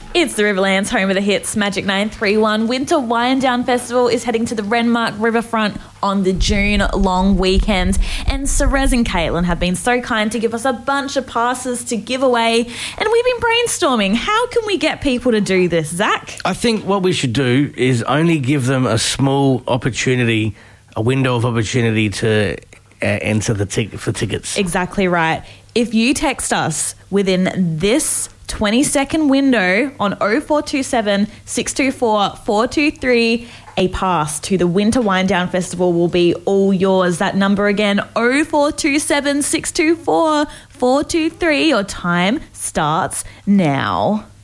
It's the Riverlands, home of the hits, Magic 931. Winter Wind Down Festival is heading to the Renmark Riverfront on the June long weekend. And Cerez and Caitlin have been so kind to give us a bunch of passes to give away. And we've been brainstorming, how can we get people to do this, Zach? I think what we should do is only give them a small opportunity, a window of opportunity to enter for tickets. Exactly right. If you text us within this 20-second window on 0427 624 423, a pass to the Winter Wind Down Festival will be all yours. That number again, 0427 624 423. Your time starts now.